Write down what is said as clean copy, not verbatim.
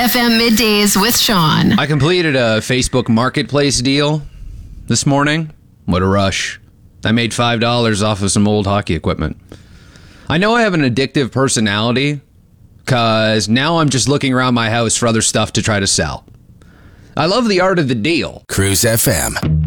FM Middays with Sean. I completed a Facebook Marketplace deal this morning. What a rush. I made $5 off of some old hockey equipment. I know I have an addictive personality because now I'm just looking around my house for other stuff to try to sell. I love the art of the deal. Cruise FM.